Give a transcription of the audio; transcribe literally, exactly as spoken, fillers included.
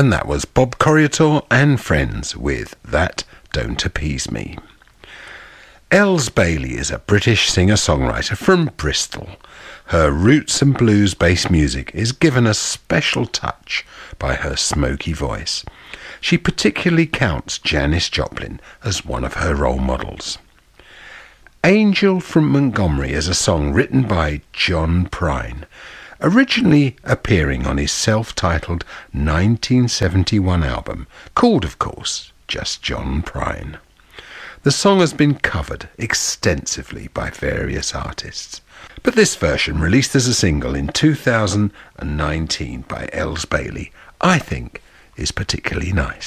And that was Bob Corriator and Friends with That Don't Appease Me. Els Bailey is a British singer-songwriter from Bristol. Her roots and blues-based music is given a special touch by her smoky voice. She particularly counts Janis Joplin as one of her role models. Angel from Montgomery is a song written by John Prine, originally appearing on his self-titled nineteen seventy-one album, called, of course, just John Prine. The song has been covered extensively by various artists, but this version, released as a single in two thousand nineteen by Els Bailey, I think is particularly nice.